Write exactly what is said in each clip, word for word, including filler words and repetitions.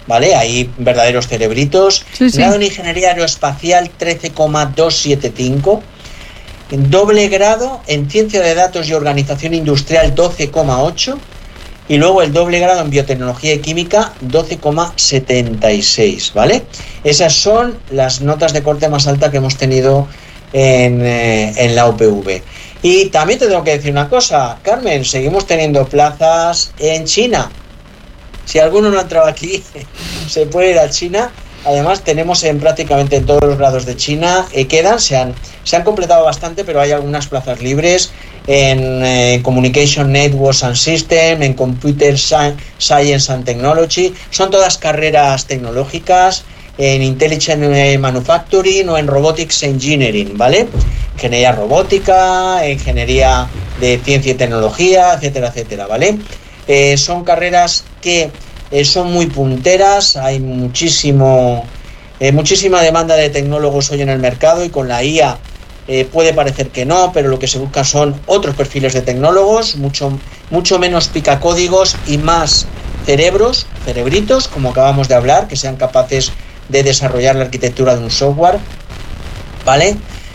¿vale? Hay verdaderos cerebritos. Sí, sí. Grado en Ingeniería Aeroespacial trece coma doscientos setenta y cinco. Doble grado en Ciencia de Datos y Organización Industrial doce coma ocho. Y luego el doble grado en Biotecnología y Química doce coma setenta y seis, ¿vale? Esas son las notas de corte más alta que hemos tenido en, eh, en la U P V. Y también te tengo que decir una cosa, Carmen, seguimos teniendo plazas en China. Si alguno no ha entrado aquí, se puede ir a China. Además tenemos en prácticamente en todos los grados de China, eh, quedan, se han, se han completado bastante, pero hay algunas plazas libres en eh, Communication Networks and Systems, en Computer Science and Technology, son todas carreras tecnológicas, en Intelligent Manufacturing o en Robotics Engineering, ¿vale? Ingeniería robótica, ingeniería de ciencia y tecnología, etcétera, etcétera, ¿vale? Eh, son carreras que eh, son muy punteras, hay muchísimo, eh, muchísima demanda de tecnólogos hoy en el mercado y con la I A eh, puede parecer que no, pero lo que se busca son otros perfiles de tecnólogos, mucho, mucho menos picacódigos y más cerebros, cerebritos, como acabamos de hablar, que sean capaces de desarrollar la arquitectura de un software, ¿vale?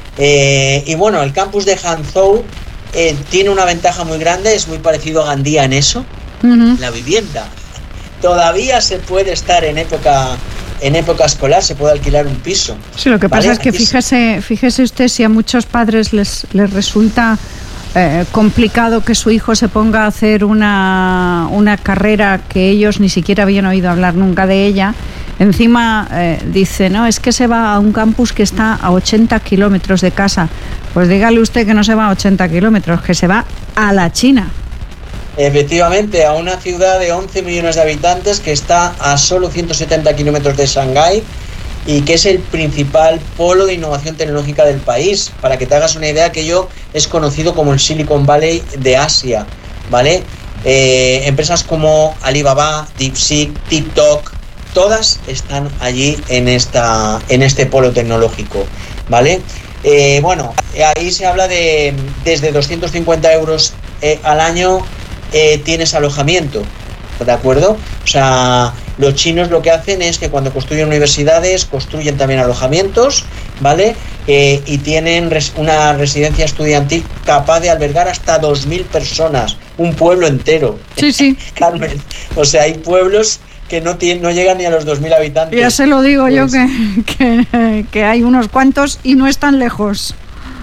Eh, y bueno, el campus de Hangzhou eh, tiene una ventaja muy grande, es muy parecido a Gandía en eso, uh-huh. La vivienda. Todavía se puede estar en época en época escolar, se puede alquilar un piso. Sí, lo que ¿vale? pasa es que Aquí fíjese, fíjese usted si a muchos padres les, les resulta eh, complicado que su hijo se ponga a hacer una, una carrera que ellos ni siquiera habían oído hablar nunca de ella. Encima eh, dice, no, es que se va a un campus que está a ochenta kilómetros de casa. Pues dígale usted que no se va a ochenta kilómetros, que se va a la China. Efectivamente, a una ciudad de once millones de habitantes que está a solo ciento setenta kilómetros de Shanghái y que es el principal polo de innovación tecnológica del país. Para que te hagas una idea, aquello es conocido como el Silicon Valley de Asia, ¿vale? Eh, empresas como Alibaba, DeepSeek, TikTok, todas están allí en esta en este polo tecnológico, ¿vale? Eh, bueno, ahí se habla de desde doscientos cincuenta euros eh, al año eh, tienes alojamiento, ¿de acuerdo? O sea, los chinos lo que hacen es que cuando construyen universidades construyen también alojamientos, ¿vale? Eh, y tienen res, una residencia estudiantil capaz de albergar hasta dos mil personas, un pueblo entero. Sí, sí. Carmen, o sea, hay pueblos que no, tienen, no llegan ni a los dos mil habitantes. Ya se lo digo pues, yo que, que, que hay unos cuantos y no están lejos.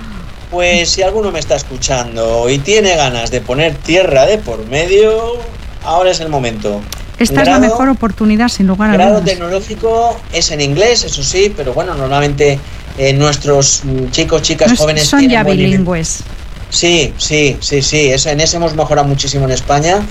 Pues si alguno me está escuchando y tiene ganas de poner tierra de por medio, ahora es el momento. Esta grado, es la mejor oportunidad, sin lugar a dudas. Grado tecnológico es en inglés, eso sí, pero bueno, normalmente eh, nuestros chicos, chicas, no, jóvenes son ya bilingües. Sí, sí, sí, sí, eso, en eso hemos mejorado muchísimo en España.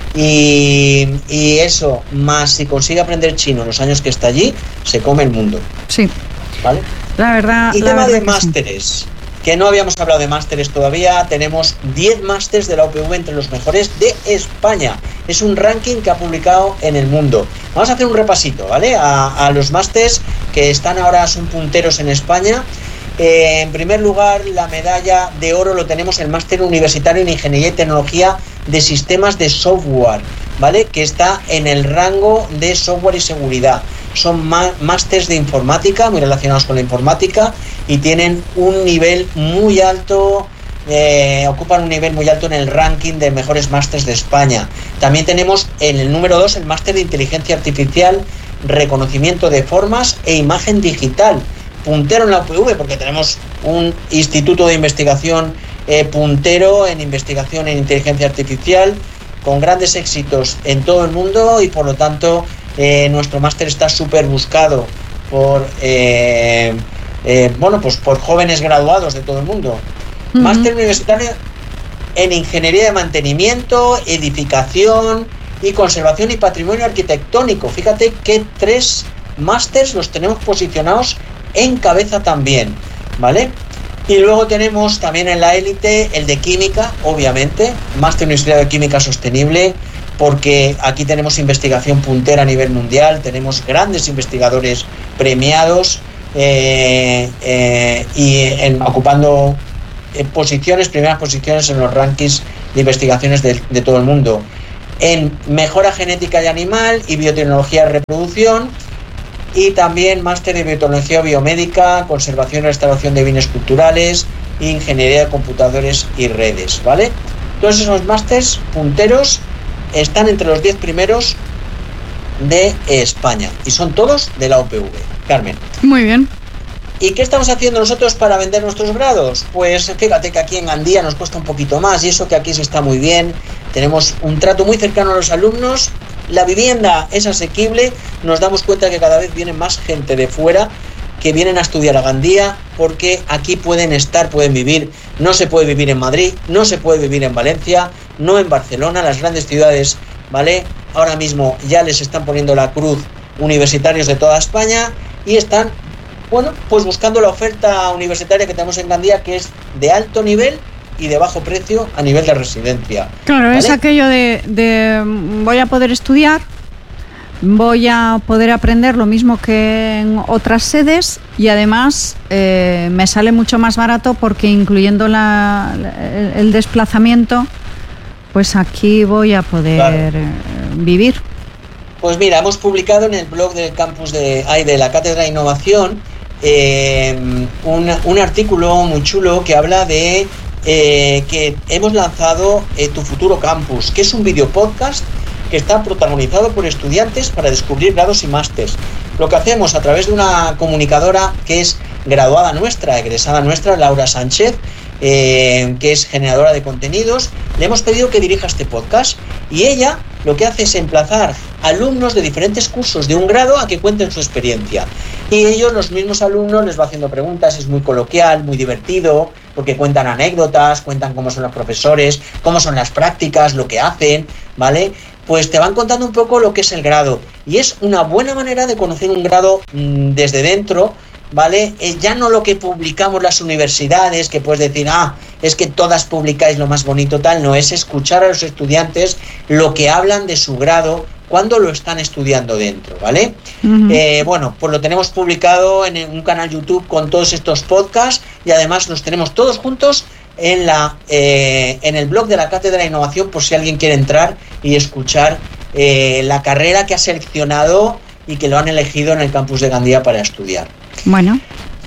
Y, y eso, más si consigue aprender chino en los años que está allí, se come el mundo. Sí. ¿Vale? La verdad. Y la tema verdad de que másteres, sí. que no habíamos hablado de másteres todavía. Tenemos diez másteres de la U P V entre los mejores de España. Es un ranking que ha publicado en El Mundo. Vamos a hacer un repasito, ¿vale? A, a los másteres que están ahora, son punteros en España. Eh, en primer lugar, la medalla de oro lo tenemos el máster universitario en Ingeniería y Tecnología de Sistemas de Software, ¿vale? Que está en el rango de software y seguridad. Son másters de informática, muy relacionados con la informática, y tienen un nivel muy alto, eh, ocupan un nivel muy alto en el ranking de mejores másters de España. También tenemos en el número dos el máster de Inteligencia Artificial, Reconocimiento de Formas e Imagen Digital, puntero en la U P V, porque tenemos un instituto de investigación eh, puntero en investigación en inteligencia artificial, con grandes éxitos en todo el mundo, y por lo tanto eh, nuestro máster está súper buscado por eh, eh, bueno, pues por jóvenes graduados de todo el mundo. Uh-huh. Máster universitario en Ingeniería de Mantenimiento, Edificación y Conservación y Patrimonio Arquitectónico. Fíjate que tres másters los tenemos posicionados en cabeza también, ¿vale? Y luego tenemos también en la élite el de Química, obviamente, Máster Universitario de Química Sostenible, porque aquí tenemos investigación puntera a nivel mundial, tenemos grandes investigadores premiados eh, eh, y en, ocupando eh, posiciones, primeras posiciones en los rankings de investigaciones de, de todo el mundo. en mejora genética y animal y biotecnología de reproducción, y también máster de biotecnología biomédica, conservación y restauración de bienes culturales, e ingeniería de computadores y redes, ¿vale? Todos esos másters punteros están entre los diez primeros de España y son todos de la U P V. Carmen. Muy bien. ¿Y qué estamos haciendo nosotros para vender nuestros grados? Pues fíjate que aquí en Gandía nos cuesta un poquito más, y eso que aquí se está muy bien. Tenemos un trato muy cercano a los alumnos, la vivienda es asequible, nos damos cuenta que cada vez viene más gente de fuera que vienen a estudiar a Gandía, porque aquí pueden estar, pueden vivir. No se puede vivir en Madrid, no se puede vivir en Valencia, no en Barcelona, las grandes ciudades, ¿vale? Ahora mismo ya les están poniendo la cruz universitarios de toda España y están, bueno, pues buscando la oferta universitaria que tenemos en Gandía, que es de alto nivel y de bajo precio a nivel de residencia. Claro, ¿vale? Es aquello de, de voy a poder estudiar, voy a poder aprender lo mismo que en otras sedes, y además eh, me sale mucho más barato porque incluyendo la, el, el desplazamiento, pues aquí voy a poder claro. eh, vivir. Pues mira, hemos publicado en el blog del campus de, ay, de la Cátedra de Innovación eh, un, un artículo muy chulo que habla de eh, que hemos lanzado eh, Tu Futuro Campus, que es un video podcast que está protagonizado por estudiantes para descubrir grados y másters. Lo que hacemos a través de una comunicadora que es graduada nuestra, egresada nuestra, Laura Sánchez, eh, que es generadora de contenidos, le hemos pedido que dirija este podcast, y ella lo que hace es emplazar alumnos de diferentes cursos de un grado a que cuenten su experiencia. Y ellos, los mismos alumnos, les va haciendo preguntas, es muy coloquial, muy divertido, porque cuentan anécdotas, cuentan cómo son los profesores, cómo son las prácticas, lo que hacen, ¿vale? Pues te van contando un poco lo que es el grado, y es una buena manera de conocer un grado mmm, desde dentro, ¿vale? Eh, ya no lo que publicamos las universidades, que puedes decir, ah, es que todas publicáis lo más bonito, tal, no, es escuchar a los estudiantes lo que hablan de su grado cuando lo están estudiando dentro, ¿vale? Uh-huh. Eh, bueno, pues lo tenemos publicado en un canal YouTube con todos estos podcasts, y además los tenemos todos juntos en la eh, en el blog de la Cátedra de Innovación, por si alguien quiere entrar y escuchar eh, la carrera que ha seleccionado y que lo han elegido en el campus de Gandía para estudiar. Bueno.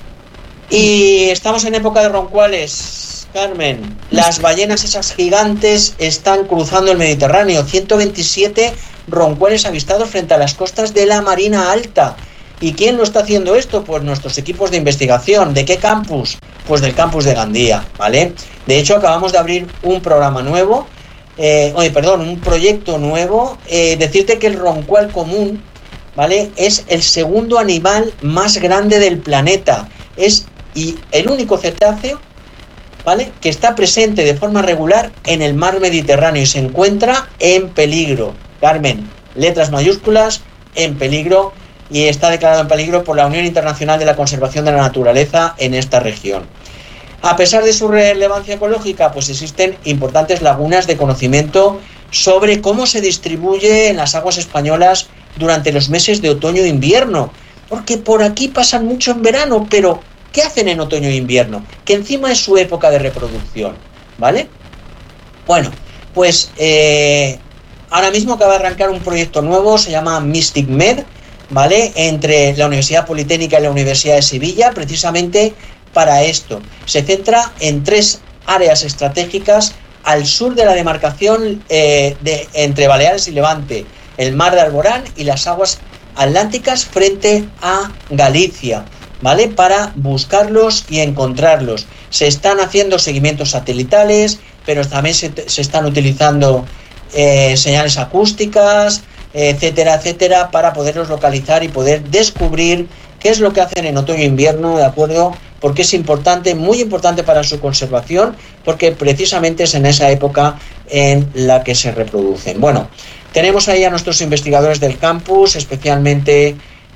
Y estamos en época de roncuales, Carmen. Las ballenas esas gigantes están cruzando el Mediterráneo. ciento veintisiete roncuales avistados frente a las costas de la Marina Alta. ¿Y quién lo está haciendo esto? Pues nuestros equipos de investigación. ¿De qué campus? Pues del campus de Gandía, ¿vale? De hecho, acabamos de abrir un programa nuevo, eh, oye, perdón, un proyecto nuevo. Eh, decirte que el roncual común, ¿vale?, es el segundo animal más grande del planeta. Es y el único cetáceo, ¿vale?, que está presente de forma regular en el mar Mediterráneo y se encuentra en peligro. Carmen, letras mayúsculas, en peligro. Y está declarado en peligro por la Unión Internacional de la Conservación de la Naturaleza en esta región. A pesar de su relevancia ecológica, pues existen importantes lagunas de conocimiento sobre cómo se distribuye en las aguas españolas durante los meses de otoño e invierno, porque por aquí pasan mucho en verano, pero ¿qué hacen en otoño e invierno? Que encima es su época de reproducción, ¿vale? Bueno, pues eh, ahora mismo acaba de arrancar un proyecto nuevo, se llama Mystic Med, ¿vale?, entre la Universidad Politécnica y la Universidad de Sevilla, precisamente para esto. Se centra en tres áreas estratégicas al sur de la demarcación eh, de, entre Baleares y Levante, el mar de Alborán y las aguas atlánticas frente a Galicia, ¿vale?, para buscarlos y encontrarlos. Se están haciendo seguimientos satelitales, pero también se, se están utilizando eh, señales acústicas, etcétera, etcétera, para poderlos localizar y poder descubrir qué es lo que hacen en otoño e invierno, ¿de acuerdo? Porque es importante, muy importante para su conservación, porque precisamente es en esa época en la que se reproducen. Bueno, tenemos ahí a nuestros investigadores del campus, especialmente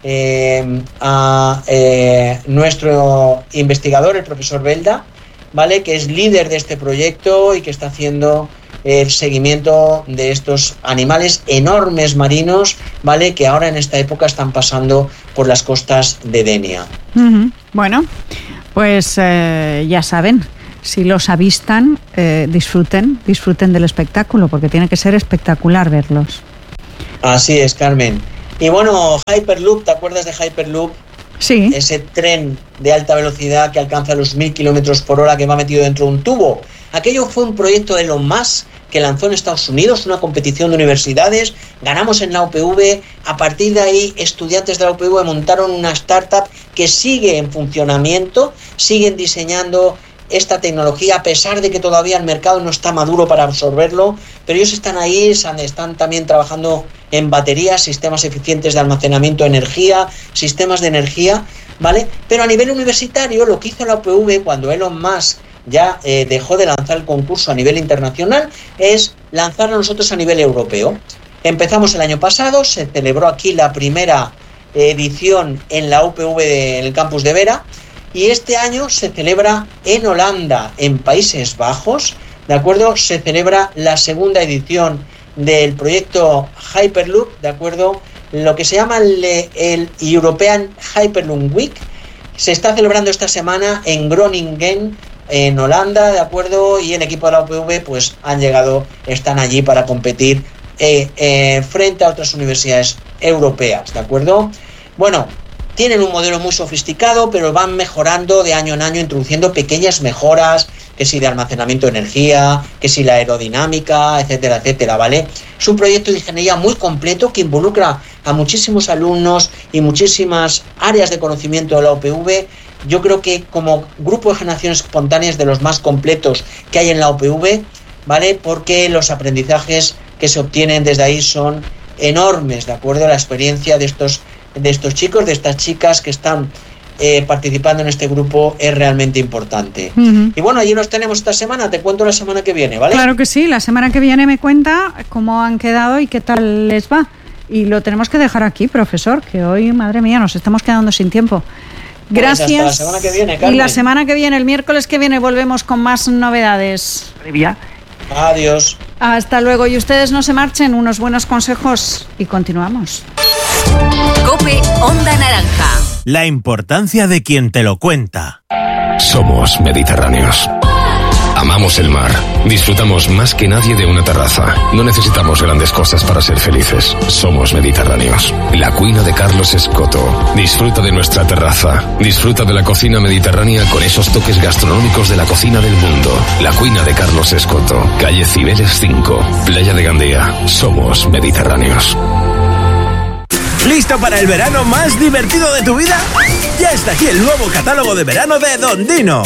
eh, a eh, nuestro investigador, el profesor Belda, ¿vale?, que es líder de este proyecto y que está haciendo el seguimiento de estos animales enormes marinos, ¿vale?, que ahora en esta época están pasando por las costas de Denia. Uh-huh. Bueno, pues eh, ya saben, si los avistan, eh, disfruten, disfruten del espectáculo, porque tiene que ser espectacular verlos. Así es, Carmen. Y bueno, Hyperloop, ¿te acuerdas de Hyperloop? Sí. Ese tren de alta velocidad que alcanza los mil kilómetros por hora, que va metido dentro de un tubo. Aquello fue un proyecto de Elon Musk que lanzó en Estados Unidos, una competición de universidades. Ganamos en la U P V. A partir de ahí, estudiantes de la U P V montaron una startup que sigue en funcionamiento, siguen diseñando esta tecnología, a pesar de que todavía el mercado no está maduro para absorberlo, pero ellos están ahí, están también trabajando en baterías, sistemas eficientes de almacenamiento de energía, sistemas de energía, ¿vale? Pero a nivel universitario, lo que hizo la U P V cuando Elon Musk ya eh, dejó de lanzar el concurso a nivel internacional, es lanzarlo nosotros a nivel europeo. Empezamos el año pasado, se celebró aquí la primera edición en la U P V de, en el campus de Vera, y este año se celebra en Holanda, en Países Bajos, ¿de acuerdo? Se celebra la segunda edición del proyecto Hyperloop, ¿de acuerdo? Lo que se llama el, el European Hyperloop Week. Se está celebrando esta semana en Groningen, en Holanda, ¿de acuerdo? Y el equipo de la U P V pues han llegado, están allí para competir eh, eh, frente a otras universidades europeas, ¿de acuerdo? Bueno, tienen un modelo muy sofisticado, pero van mejorando de año en año, introduciendo pequeñas mejoras, que si de almacenamiento de energía, que si la aerodinámica, etcétera, etcétera, ¿vale? Es un proyecto de ingeniería muy completo que involucra a muchísimos alumnos y muchísimas áreas de conocimiento de la U P V. Yo creo que como grupo de generaciones espontáneas de los más completos que hay en la U P V, ¿vale? Porque los aprendizajes que se obtienen desde ahí son enormes, ¿de acuerdo? La experiencia de estos de estos chicos, de estas chicas que están eh, participando en este grupo es realmente importante. Uh-huh. Y bueno, allí nos tenemos esta semana, te cuento la semana que viene, ¿vale? Claro que sí, la semana que viene me cuenta cómo han quedado y qué tal les va. Y lo tenemos que dejar aquí, profesor, que hoy, madre mía, nos estamos quedando sin tiempo. Gracias. Pues hasta la semana que viene, Carmen. Y la semana que viene, el miércoles que viene, volvemos con más novedades. Previa. Adiós. Hasta luego. Y ustedes no se marchen, unos buenos consejos y continuamos. COPE Onda Naranja. La importancia de quien te lo cuenta. Somos mediterráneos. Amamos el mar. Disfrutamos más que nadie de una terraza. No necesitamos grandes cosas para ser felices. Somos mediterráneos. La Cuina de Carlos Escoto. Disfruta de nuestra terraza. Disfruta de la cocina mediterránea con esos toques gastronómicos de la cocina del mundo. La Cuina de Carlos Escoto. Calle Cibeles cinco. Playa de Gandía. Somos mediterráneos. ¿Listo para el verano más divertido de tu vida? Ya está aquí el nuevo catálogo de verano de Don Dino.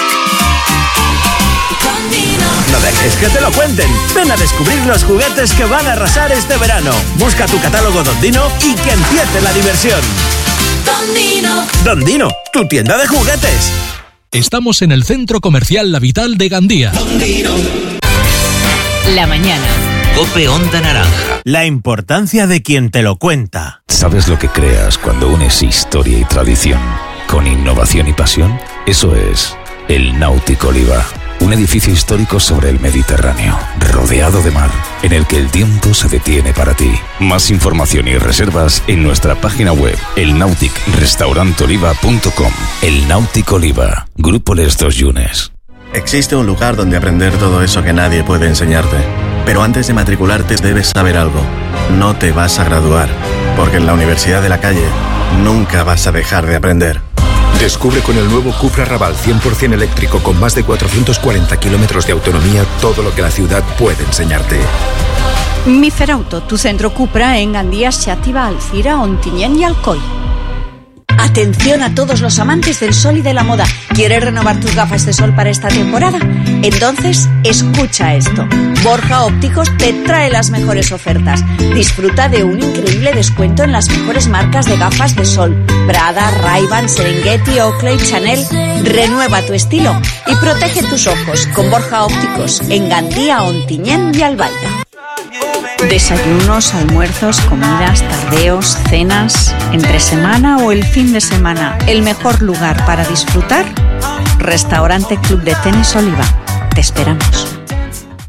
No dejes que te lo cuenten. Ven a descubrir los juguetes que van a arrasar este verano. Busca tu catálogo Don Dino y que empiece la diversión. Don Dino. Don Dino, tu tienda de juguetes. Estamos en el Centro Comercial La Vital de Gandía. Don Dino. La mañana. COPE Onda Naranja. La importancia de quien te lo cuenta. ¿Sabes lo que creas cuando unes historia y tradición con innovación y pasión? Eso es el Náutico Oliva. Un edificio histórico sobre el Mediterráneo, rodeado de mar, en el que el tiempo se detiene para ti. Más información y reservas en nuestra página web, el nautic restaurant oliva punto com. El Náutico Oliva, Grupo Les Dos Yunes. Existe un lugar donde aprender todo eso que nadie puede enseñarte. Pero antes de matricularte debes saber algo. No te vas a graduar, porque en la Universidad de la Calle nunca vas a dejar de aprender. Descubre con el nuevo Cupra Raval cien por ciento eléctrico con más de cuatrocientos cuarenta kilómetros de autonomía todo lo que la ciudad puede enseñarte. Miferauto, tu centro Cupra en Gandía, Xàtiva, Alcira, Ontinyent y Alcoi. Atención a todos los amantes del sol y de la moda. ¿Quieres renovar tus gafas de sol para esta temporada? Entonces, escucha esto. Borja Ópticos te trae las mejores ofertas. Disfruta de un increíble descuento en las mejores marcas de gafas de sol. Prada, Ray-Ban, Serengeti, Oakley, Chanel. Renueva tu estilo y protege tus ojos con Borja Ópticos en Gandía, Ontinyent y Albaida. Desayunos, almuerzos, comidas, tardeos, cenas, entre semana o el fin de semana. El mejor lugar para disfrutar, Restaurante Club de Tenis Oliva. Te esperamos.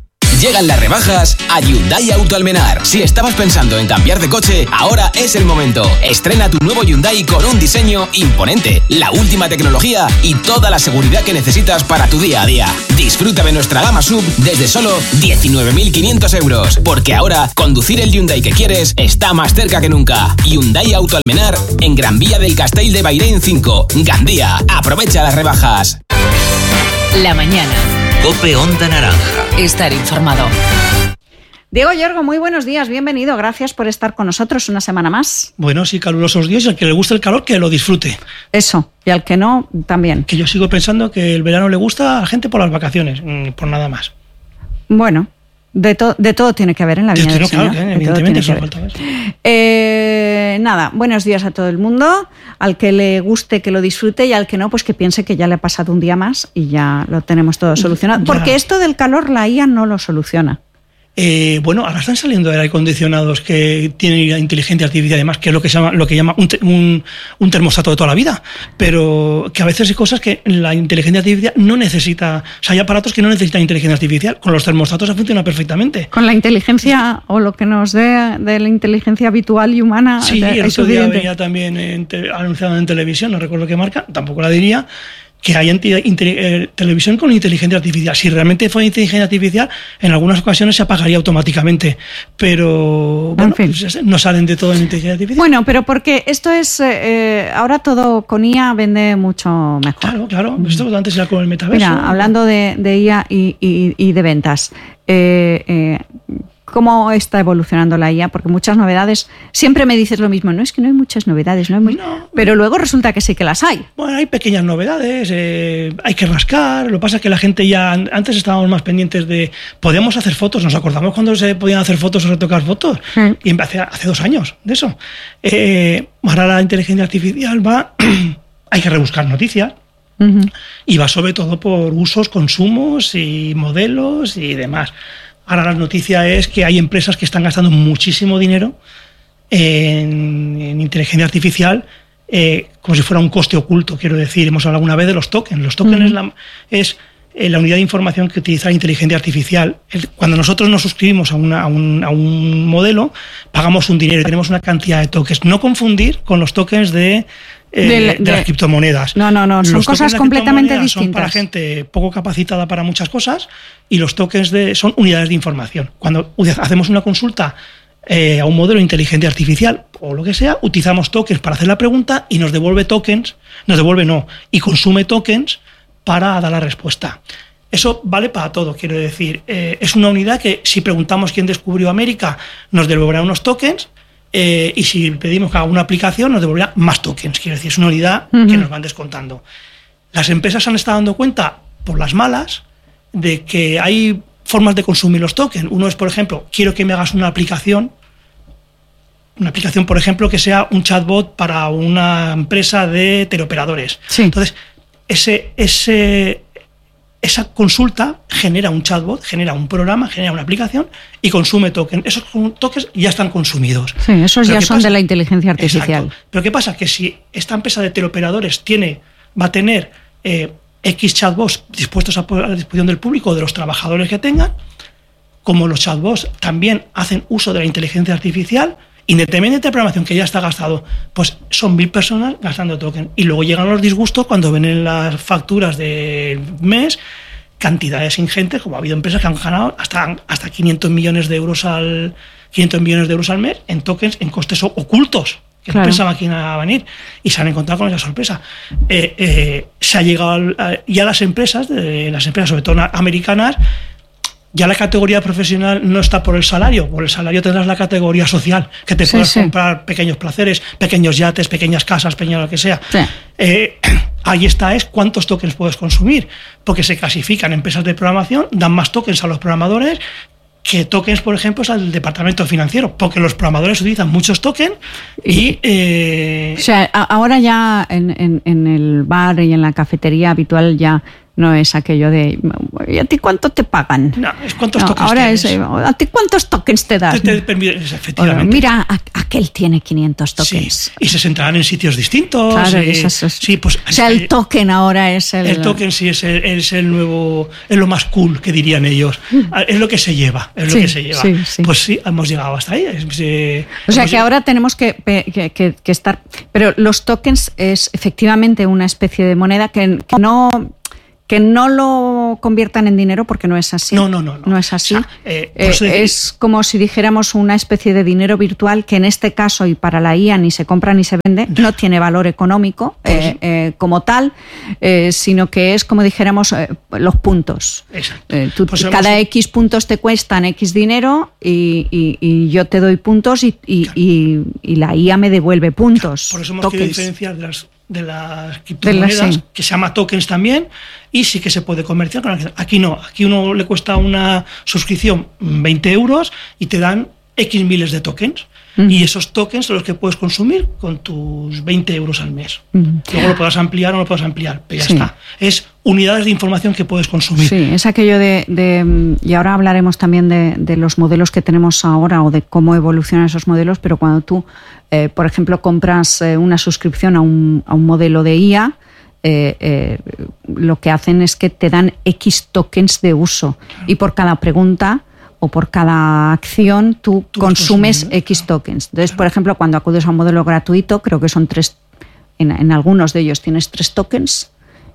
Llegan las rebajas a Hyundai Auto Almenar. Si estabas pensando en cambiar de coche, ahora es el momento. Estrena tu nuevo Hyundai con un diseño imponente, la última tecnología y toda la seguridad que necesitas para tu día a día. Disfruta de nuestra gama sub desde solo diecinueve mil quinientos euros, porque ahora conducir el Hyundai que quieres está más cerca que nunca. Hyundai Auto Almenar en Gran Vía del Castell de Bairén cinco, Gandía. Aprovecha las rebajas. La mañana. COPE Onda Naranja. Estar informado. Diego Yorgo, muy buenos días, bienvenido. Gracias por estar con nosotros una semana más. Buenos y calurosos días, y al que le guste el calor, que lo disfrute. Eso, y al que no, también. Que yo sigo pensando que el verano le gusta a la gente por las vacaciones, por nada más. Bueno, de, to- de todo tiene que haber en la vida del Claro, Señor. que evidentemente eso falta ver. Eh, nada, buenos días a todo el mundo. Al que le guste, que lo disfrute, y al que no, pues que piense que ya le ha pasado un día más y ya lo tenemos todo solucionado. Ya. Porque esto del calor la I A no lo soluciona. Eh, bueno, ahora están saliendo aire acondicionados que tienen inteligencia artificial, además, que es lo que se llama, lo que llama un, te, un, un termostato de toda la vida, pero que a veces hay cosas que la inteligencia artificial no necesita. O sea, hay aparatos que no necesitan inteligencia artificial. Con los termostatos funciona perfectamente. Con la inteligencia o lo que nos dé de la inteligencia habitual y humana. Sí, de, el otro día venía también en te, anunciado en televisión, no recuerdo qué marca, tampoco la diría, que hay inte- inte- eh, televisión con inteligencia artificial. Si realmente fuera inteligencia artificial, en algunas ocasiones se apagaría automáticamente, pero bueno, en fin. Pues no salen de todo en inteligencia artificial. Bueno, pero porque esto es, eh, ahora todo con I A vende mucho mejor. Claro, claro, esto antes era con el metaverso. Mira, hablando de, de I A y, y, y de ventas, eh, eh, ¿cómo está evolucionando la I A? Porque muchas novedades, siempre me dices lo mismo, no es que no hay muchas novedades, no hay muy... no. Pero luego resulta que sí que las hay. Bueno, hay pequeñas novedades, eh, hay que rascar, lo que pasa es que la gente ya, antes estábamos más pendientes de, podíamos hacer fotos, nos acordamos cuando se podían hacer fotos o retocar fotos, sí. Y hace, hace dos años de eso. Eh, ahora la inteligencia artificial va, hay que rebuscar noticias. Uh-huh. Y va sobre todo por usos, consumos y modelos y demás. Ahora la noticia es que hay empresas que están gastando muchísimo dinero en, en inteligencia artificial, eh, como si fuera un coste oculto, quiero decir. Hemos hablado alguna vez de los tokens. Los tokens uh-huh. es, la, es eh, la unidad de información que utiliza la inteligencia artificial. El, cuando nosotros nos suscribimos a, una, a, un, a un modelo, pagamos un dinero y tenemos una cantidad de tokens. No confundir con los tokens de... Eh, de, de, de las criptomonedas. No, no, no, son los cosas completamente distintas. Son para gente poco capacitada para muchas cosas, y los tokens de, son unidades de información. Cuando hacemos una consulta eh, a un modelo de inteligencia artificial o lo que sea, utilizamos tokens para hacer la pregunta y nos devuelve tokens, nos devuelve no, y consume tokens para dar la respuesta. Eso vale para todo, quiero decir. Eh, es una unidad que, si preguntamos quién descubrió América, nos devolverá unos tokens. Eh, y si pedimos que haga una aplicación, nos devolverá más tokens. Quiero decir, es una unidad uh-huh. que nos van descontando. Las empresas se han estado dando cuenta, por las malas, de que hay formas de consumir los tokens. Uno es, por ejemplo, quiero que me hagas una aplicación, una aplicación, por ejemplo, que sea un chatbot para una empresa de teleoperadores. Sí. Entonces, ese... ese esa consulta genera un chatbot, genera un programa, genera una aplicación y consume tokens. Esos tokens ya están consumidos. Sí, esos ya son pasa? de la inteligencia artificial. Exacto. Pero ¿qué pasa? Que si esta empresa de teleoperadores tiene, va a tener eh, X chatbots dispuestos a, a la disposición del público o de los trabajadores que tengan, como los chatbots también hacen uso de la inteligencia artificial, independientemente de programación que ya está gastado, pues son mil personas gastando token. Y luego llegan los disgustos cuando ven en las facturas del mes cantidades ingentes, como ha habido empresas que han ganado hasta, hasta quinientos millones de euros al quinientos millones de euros al mes en tokens, en costes ocultos, que claro. no pensaban que iban a venir, y se han encontrado con esa sorpresa. Eh, eh, se ha llegado a, ya las empresas, de, las empresas sobre todo americanas, ya la categoría profesional no está por el salario, por el salario tendrás la categoría social, que te sí, puedas sí. comprar pequeños placeres, pequeños yates, pequeñas casas, pequeño lo que sea. Sí. Eh, ahí está, es cuántos tokens puedes consumir, porque se clasifican empresas de programación, dan más tokens a los programadores que tokens, por ejemplo, al departamento financiero, porque los programadores utilizan muchos tokens y... Eh... O sea, ahora ya en, en, en el bar y en la cafetería habitual ya No es aquello de ¿y a ti cuánto te pagan? No, es cuántos no, tokens ahora tienes. es ¿a ti cuántos tokens te das? Te, te permite, efectivamente. Mira, a, aquel tiene quinientos tokens. Sí, y se sentarán en sitios distintos. Claro, y, esas, es, sí, pues, o sea, el token ahora es el... El token sí es el, es el nuevo, es lo más cool que dirían ellos. Es lo que se lleva, es sí, lo que se lleva. Sí, sí. Pues sí, hemos llegado hasta ahí. Es, eh, o sea que llegado. Ahora tenemos que, que, que, que estar... Pero los tokens es efectivamente una especie de moneda que, que no... que no lo conviertan en dinero porque no es así. No, no, no. No, no es así. O sea, eh, eh, de... Es como si dijéramos una especie de dinero virtual que en este caso y para la I A ni se compra ni se vende, no tiene valor económico eh, eh, como tal, eh, sino que es como dijéramos eh, los puntos. Exacto. Eh, tú, pues cada hemos... X puntos te cuestan X dinero y, y, y yo te doy puntos y, y, claro. y, y la I A me devuelve puntos. Claro, por eso hemos tokens. querido diferenciar de las de las criptomonedas, sí. que se llama tokens también, y sí que se puede comerciar. Aquí no, aquí uno le cuesta una suscripción veinte euros y te dan X miles de tokens. Uh-huh. Y esos tokens son los que puedes consumir con tus veinte euros al mes. Uh-huh. Luego lo puedas ampliar o no lo puedas ampliar, pero ya sí. está. Es unidades de información que puedes consumir. Sí, es aquello de... de y ahora hablaremos también de, de los modelos que tenemos ahora o de cómo evolucionan esos modelos, pero cuando tú, eh, por ejemplo, compras eh, una suscripción a un, a un modelo de I A, Eh, eh, lo que hacen es que te dan X tokens de uso claro. y por cada pregunta o por cada acción tú, tú consumes X claro. tokens. Entonces, claro. por ejemplo, cuando acudes a un modelo gratuito, creo que son tres, en, en algunos de ellos tienes tres tokens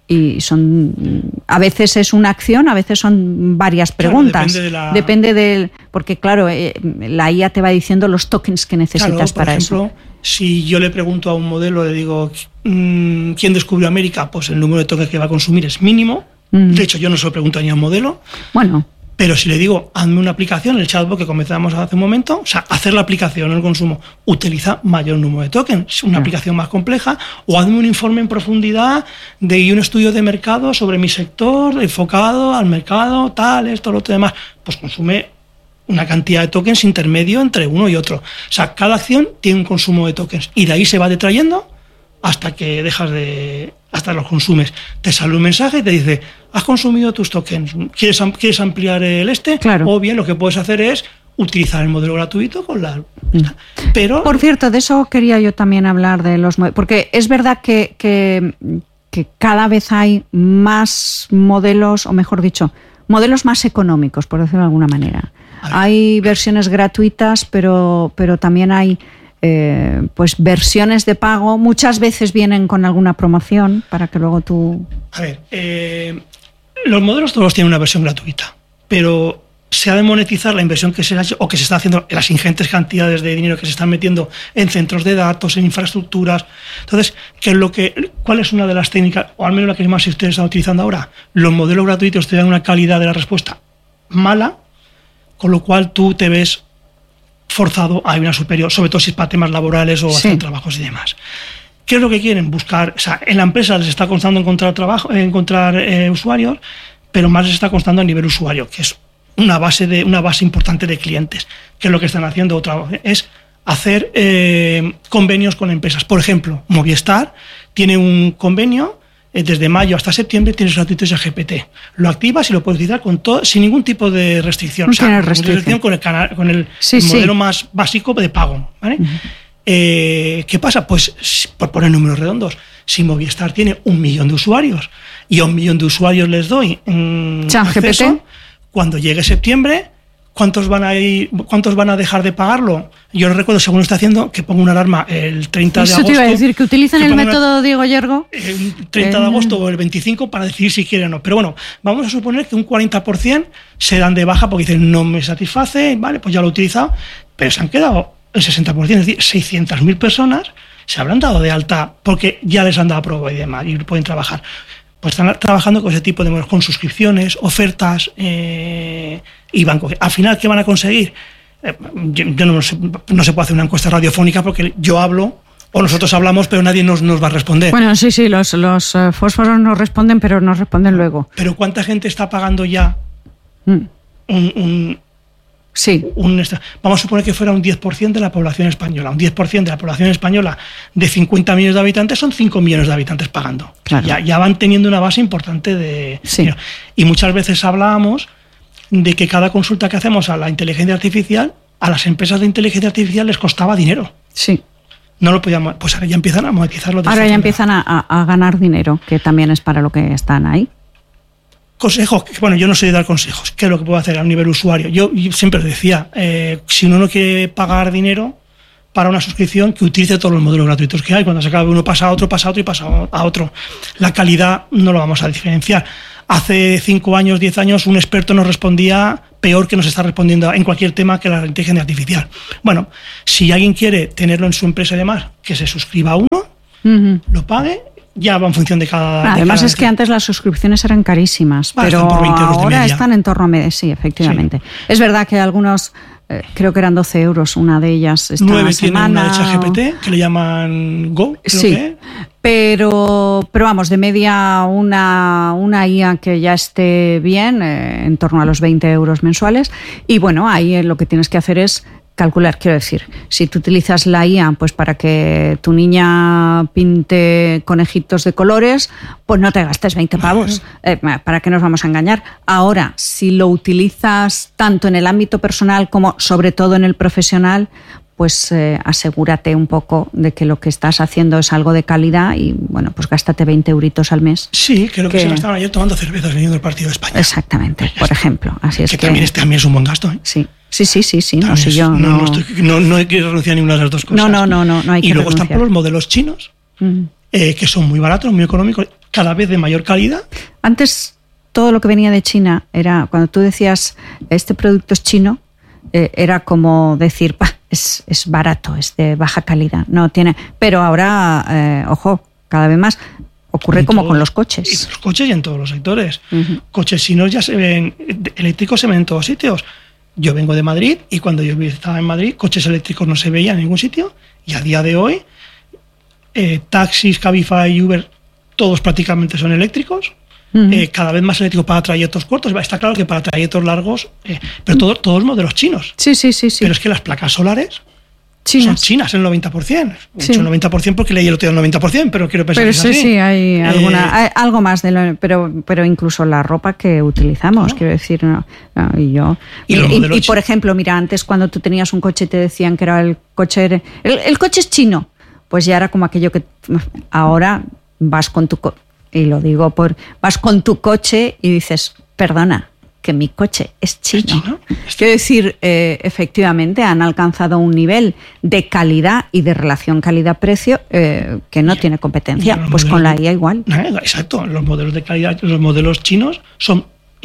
y son, a veces es una acción, a veces son varias preguntas. Claro, depende de la... Depende del, porque claro, eh, la I A te va diciendo los tokens que necesitas claro, por para ejemplo, eso. Si yo le pregunto a un modelo, le digo, ¿quién descubrió América? Pues el número de tokens que va a consumir es mínimo. Mm. De hecho, yo no se lo pregunto ni a un modelo. Bueno. Pero si le digo, hazme una aplicación, el chatbot que comenzamos hace un momento, o sea, hacer la aplicación, el consumo, utiliza mayor número de tokens, una mm. aplicación más compleja, o hazme un informe en profundidad de un estudio de mercado sobre mi sector, enfocado al mercado, tal, esto, lo otro demás, pues consume una cantidad de tokens intermedio entre uno y otro. O sea, cada acción tiene un consumo de tokens y de ahí se va detrayendo hasta que dejas de... hasta los consumes. Te sale un mensaje y te dice, has consumido tus tokens, ¿quieres, ¿quieres ampliar el este? Claro. O bien lo que puedes hacer es utilizar el modelo gratuito con la... Pero... Por cierto, de eso quería yo también hablar de los... Porque es verdad que, que, que cada vez hay más modelos, o mejor dicho, modelos más económicos, por decirlo de alguna manera. Hay versiones gratuitas, pero, pero también hay eh, pues versiones de pago. Muchas veces vienen con alguna promoción para que luego tú... A ver, eh, los modelos todos tienen una versión gratuita, pero se ha de monetizar la inversión que se ha hecho o que se está haciendo, las ingentes cantidades de dinero que se están metiendo en centros de datos, en infraestructuras. Entonces, ¿qué es lo que, ¿cuál es una de las técnicas, o al menos la que más ustedes están utilizando ahora? Los modelos gratuitos te dan una calidad de la respuesta mala, con lo cual tú te ves forzado a una superior, sobre todo si es para temas laborales o sí. hacer trabajos y demás. ¿Qué es lo que quieren? Buscar, o sea, en la empresa les está costando encontrar trabajo, encontrar eh, usuarios, pero más les está costando a nivel usuario, que es una base de una base importante de clientes. ¿Qué es lo que están haciendo? Otra es hacer eh, convenios con empresas. Por ejemplo, Movistar tiene un convenio. Desde mayo hasta septiembre tienes gratuito ChatGPT. Lo activas y lo puedes utilizar con todo, sin ningún tipo de restricción. No o sea, tiene restricción. Con el, canal, con el, sí, el modelo sí. más básico de pago. ¿Vale? Uh-huh. eh, ¿Qué pasa? Pues, por poner números redondos, si Movistar tiene un millón de usuarios y a un millón de usuarios les doy mmm, acceso, cuando llegue septiembre, ¿cuántos van a ir, cuántos van a dejar de pagarlo? Yo no recuerdo, según lo está haciendo, que pongo una alarma el treinta de agosto. Eso te iba a decir, que utilizan que el método una, Diego Yergo. El treinta de agosto o el veinticinco para decidir si quieren o no. Pero bueno, vamos a suponer que un cuarenta por ciento se dan de baja porque dicen, no me satisface, vale, pues ya lo he utilizado, pero se han quedado el sesenta por ciento, es decir, seiscientas mil personas se habrán dado de alta porque ya les han dado prueba y demás y pueden trabajar. Pues están trabajando con ese tipo de modelos, con suscripciones, ofertas eh, y bancos. Al final, ¿qué van a conseguir? Eh, yo, yo no, sé, no se puede hacer una encuesta radiofónica porque yo hablo o nosotros hablamos, pero nadie nos, nos va a responder. Bueno, sí, sí, los, los uh, fósforos nos responden, pero nos responden luego. Pero ¿cuánta gente está pagando ya mm. un, un Sí. Un, vamos a suponer que fuera un diez por ciento de la población española. Un diez por ciento de la población española de cincuenta millones de habitantes son cinco millones de habitantes pagando. Claro. Ya, ya van teniendo una base importante de... Sí. Y muchas veces hablábamos de que cada consulta que hacemos a la inteligencia artificial, a las empresas de inteligencia artificial les costaba dinero. Sí. No lo podíamos... Pues ahora ya empiezan a monetizarlo. Ahora ya empiezan a, a, a ganar dinero, que también es para lo que están ahí. Consejos, bueno, yo no sé dar consejos, ¿qué es lo que puedo hacer a nivel usuario? Yo, yo siempre decía, eh, si uno no quiere pagar dinero para una suscripción, que utilice todos los modelos gratuitos que hay. Cuando se acabe uno pasa a otro, pasa a otro y pasa a otro. La calidad no lo vamos a diferenciar. Hace cinco años, diez años, un experto nos respondía peor que nos está respondiendo en cualquier tema que la inteligencia artificial. Bueno, si alguien quiere tenerlo en su empresa y demás, que se suscriba a uno, uh-huh. lo pague. Ya va en función de cada... Además de cada es que antes las suscripciones eran carísimas, vale, pero por veinte euros ahora están en torno a medio. Sí, efectivamente. Sí. Es verdad que algunos, eh, creo que eran doce euros una de ellas esta Nueve semana. Tienen una de ChatGPT, que le llaman Go, creo sí, que. Pero, pero vamos, de media una, una I A que ya esté bien, eh, en torno a los veinte euros mensuales. Y bueno, ahí eh, lo que tienes que hacer es calcular, quiero decir, si tú utilizas la I A pues para que tu niña pinte conejitos de colores, pues no te gastes veinte pavos. Eh, ¿Para qué nos vamos a engañar? Ahora, si lo utilizas tanto en el ámbito personal como sobre todo en el profesional, pues eh, asegúrate un poco de que lo que estás haciendo es algo de calidad y, bueno, pues gástate veinte euritos al mes. Sí, creo que, que se gastaban ayer tomando cervezas viniendo del partido de España. Exactamente, por ejemplo. Así es que, que también, es, también es un buen gasto, ¿eh? Sí. Sí, sí, sí, sí. No, si es, yo, no, no, no, estoy, no, no hay que renunciar a ninguna de las dos cosas. No, no, no, no, no hay que Y luego renunciar. están por los modelos chinos, mm. eh, que son muy baratos, muy económicos, cada vez de mayor calidad. Antes, todo lo que venía de China era, cuando tú decías, este producto es chino, eh, era como decir, bah, es, es barato, es de baja calidad. No tiene. Pero ahora, eh, ojo, cada vez más. Ocurre en como todo, con los coches. En los coches y en todos los sectores. Uh-huh. Coches chinos ya se ven, eléctricos se ven en todos sitios. Yo vengo de Madrid y cuando yo estaba en Madrid, coches eléctricos no se veían en ningún sitio. Y a día de hoy, eh, taxis, Cabify y Uber, todos prácticamente son eléctricos. Uh-huh. Eh, cada vez más eléctricos para trayectos cortos. Está claro que para trayectos largos, eh, pero todo, todos modelos chinos. Sí, sí, sí, sí. Pero es que las placas solares chinas. son chinas el noventa por ciento. Sí. Hecho el noventa por ciento porque leí el otro día el noventa por ciento, pero quiero pensar pero que es sí, así. sí, hay, alguna, eh, hay algo más de lo, pero, pero incluso la ropa que utilizamos, ¿no? Quiero decir, no, no, y yo. Y, y, y, y por ejemplo, mira, antes cuando tú tenías un coche te decían que era el coche, el, el coche es chino, pues ya era como aquello que ahora vas con tu co- y lo digo por vas con tu coche y dices, perdona, que mi coche es chino. ¿Es chino? Quiero decir, eh, efectivamente han alcanzado un nivel de calidad y de relación calidad-precio eh, que no tiene competencia. Pues con la I A igual. Exacto, los modelos de calidad, los modelos chinos son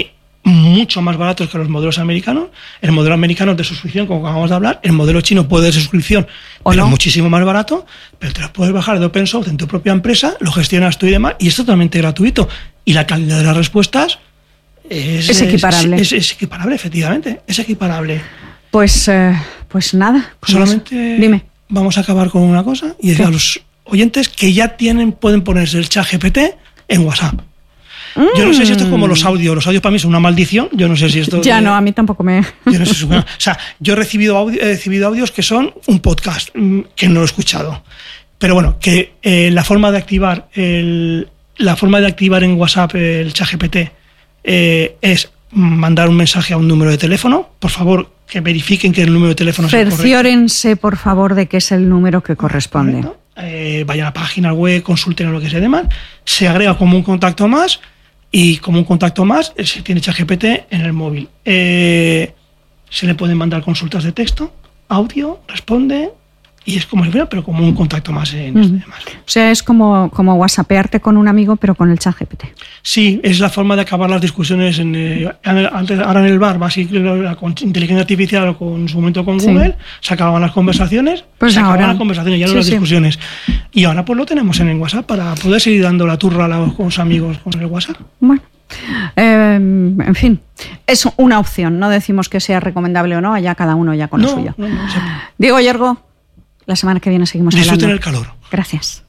mucho más baratos que los modelos americanos. El modelo americano es de suscripción, como acabamos de hablar. El modelo chino puede ser de suscripción, pero no? es muchísimo más barato. Pero te lo puedes bajar de open source en tu propia empresa, lo gestionas tú y demás, y es totalmente gratuito. Y la calidad de las respuestas es, es equiparable. Es, es, es equiparable, efectivamente. Es equiparable. Pues, eh, pues nada. Solamente Dime. Vamos a acabar con una cosa y decir a los oyentes que ya tienen, pueden ponerse el ChatGPT en WhatsApp. Yo no sé si esto es como los audios. Los audios para mí son una maldición. Yo no sé si esto... Ya de... no, a mí tampoco me... Yo no sé si... O sea, yo he recibido, audio, he recibido audios que son un podcast, que no lo he escuchado. Pero bueno, que eh, la forma de activar el, la forma de activar en WhatsApp el ChatGPT eh, es mandar un mensaje a un número de teléfono. Por favor, que verifiquen que el número de teléfono es correcto. Cerciórense, por favor, de que es el número que corresponde. Correcto. Eh, vayan a la página web, consulten lo que sea demás. Se agrega como un contacto más. Y como un contacto más, se tiene ChatGPT en el móvil. Eh, se le pueden mandar consultas de texto, audio, responde, y es como si fuera, pero como un contacto más en uh-huh. demás. O sea, es como, como whatsappearte con un amigo, pero con el ChatGPT. Sí, es la forma de acabar las discusiones. En, eh, antes, ahora en el bar, básicamente con inteligencia artificial o con su momento con Google, sí. se acababan las conversaciones, pues se ahora, acababan las conversaciones, ya no sí, las discusiones. Sí. Y ahora pues lo tenemos en el WhatsApp para poder seguir dando la turra a los amigos con el WhatsApp. Bueno. Eh, en fin, es una opción, no decimos que sea recomendable o no, allá cada uno ya con no, lo suyo. No, no, sí. Diego Yergo, la semana que viene seguimos Disfruten hablando. Disfruten el calor. Gracias.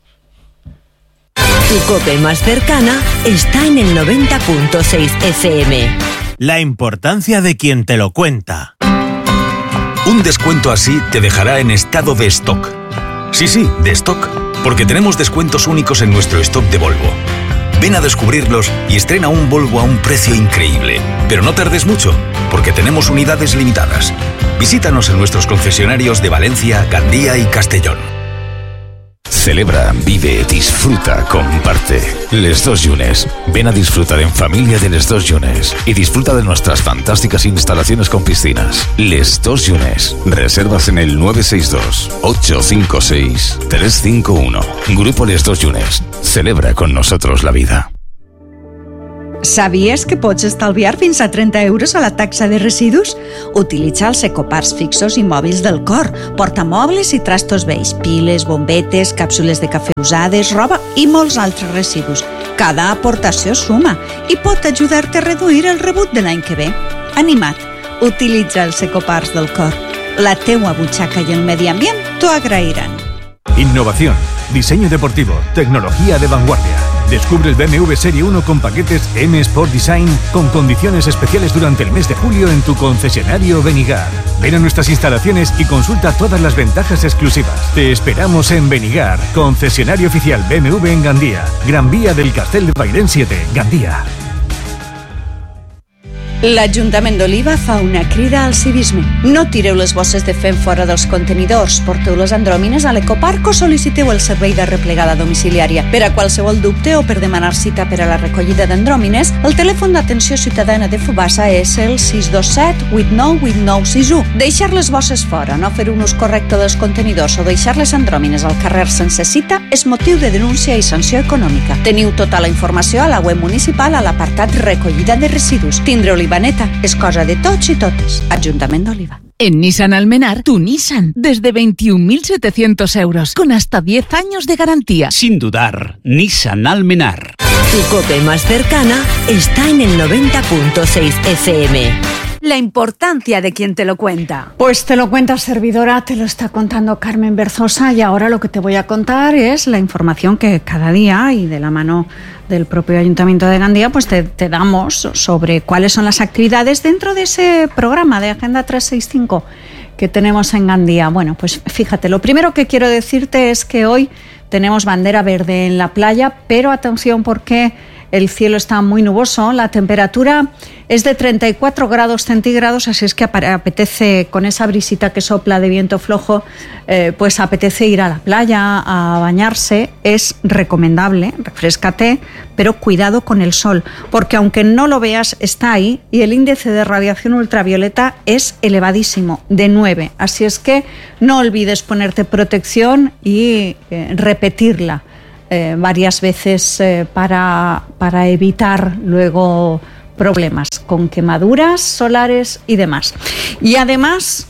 Tu COPE más cercana está en el noventa punto seis F M. La importancia de quien te lo cuenta. Un descuento así te dejará en estado de stock. Sí, sí, de stock, porque tenemos descuentos únicos en nuestro stock de Volvo. Ven a descubrirlos y estrena un Volvo a un precio increíble. Pero no tardes mucho, porque tenemos unidades limitadas. Visítanos en nuestros concesionarios de Valencia, Gandía y Castellón. Celebra, vive, disfruta, comparte. Les Dos Llunes. Ven a disfrutar en familia de Les Dos Llunes y disfruta de nuestras fantásticas instalaciones con piscinas. Les Dos Llunes. Reservas en el nueve seis dos, ocho cinco seis, tres cinco uno. Grupo Les Dos Llunes. Celebra con nosotros la vida. Sabies que pots estalviar fins a trenta euros a la taxa de residus? Utilitza els ecoparts fixos i mòbils del Cor, portamobles i trastos vells, piles, bombetes, càpsules de cafè usades, roba i molts altres residus. Cada aportació suma i pot ajudar-te a reduir el rebut de l'any que ve. Anima't, utilitza els ecoparts del Cor. La teua butxaca i el medi ambient t'ho agrairan. Innovación, diseño deportivo, tecnología de vanguardia. Descubre el B M W Serie uno con paquetes M Sport Design con condiciones especiales durante el mes de julio en tu concesionario Benigar. Ven a nuestras instalaciones y consulta todas las ventajas exclusivas. Te esperamos en Benigar, concesionario oficial B M W en Gandía, Gran Vía del Castell de Bailén siete, Gandía. L'Ajuntament d'Oliva fa una crida al civisme. No tireu les bosses de fem fora dels contenidors, porteu les andròmines a l'ecoparc o sol·liciteu el servei de replegada domiciliària. Per a qualsevol dubte o per demanar cita per a la recollida d'andròmines, el telèfon d'atenció ciutadana de Fubassa és el sis dos set, vuit nou vuit nou sis u. Deixar les bosses fora, no fer un ús correcte dels contenidors o deixar les andròmines al carrer sense cita és motiu de denúncia i sanció econòmica. Teniu tota la informació a la web municipal a l'apartat recollida de residus. Tindre Oliva Neta es cosa de tots y totes. Ayuntamiento de Oliva. En Nissan Almenar, tu Nissan, desde veintiún mil setecientos euros, con hasta diez años de garantía. Sin dudar, Nissan Almenar. Tu COPE más cercana está en el noventa punto seis F M. La importancia de quien te lo cuenta. Pues te lo cuenta servidora, te lo está contando Carmen Berzosa y ahora lo que te voy a contar es la información que cada día y de la mano del propio Ayuntamiento de Gandía pues te, te damos sobre cuáles son las actividades dentro de ese programa de Agenda trescientos sesenta y cinco que tenemos en Gandía. Bueno, pues fíjate, lo primero que quiero decirte es que hoy tenemos bandera verde en la playa, pero atención porque el cielo está muy nuboso, la temperatura es de treinta y cuatro grados centígrados, así es que apetece, con esa brisita que sopla de viento flojo, eh, pues apetece ir a la playa a bañarse. Es recomendable, refréscate, pero cuidado con el sol, porque aunque no lo veas, está ahí y el índice de radiación ultravioleta es elevadísimo, de nueve. Así es que no olvides ponerte protección y eh, repetirla Eh, varias veces eh, para, para evitar luego problemas con quemaduras solares y demás. Y además,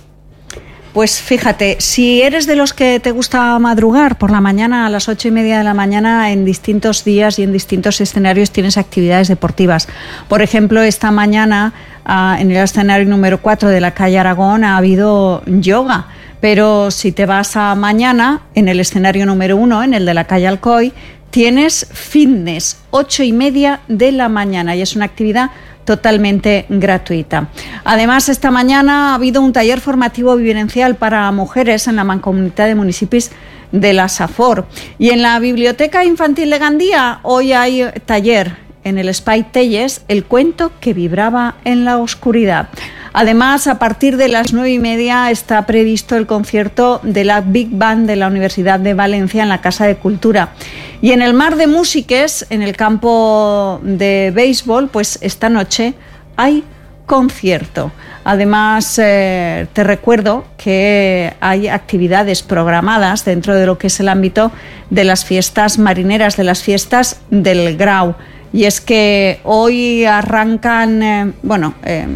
pues fíjate, si eres de los que te gusta madrugar por la mañana, a las ocho y media de la mañana, en distintos días y en distintos escenarios tienes actividades deportivas. Por ejemplo, esta mañana uh, en el escenario número cuatro de la calle Aragón ha habido yoga. Pero si te vas a mañana, en el escenario número uno, en el de la calle Alcoy, tienes fitness, ocho y media de la mañana, y es una actividad totalmente gratuita. Además, esta mañana ha habido un taller formativo vivencial para mujeres en la Mancomunitat de Municipis de la Safor. Y en la Biblioteca Infantil de Gandía, hoy hay taller en el Espai Telles, el cuento que vibraba en la oscuridad. Además, a partir de las nueve y media está previsto el concierto de la Big Band de la Universidad de Valencia en la Casa de Cultura. Y en el Mar de Músiques, en el campo de béisbol, pues esta noche hay concierto. Además, eh, te recuerdo que hay actividades programadas dentro de lo que es el ámbito de las fiestas marineras, de las fiestas del Grau. Y es que hoy arrancan, eh, bueno, eh,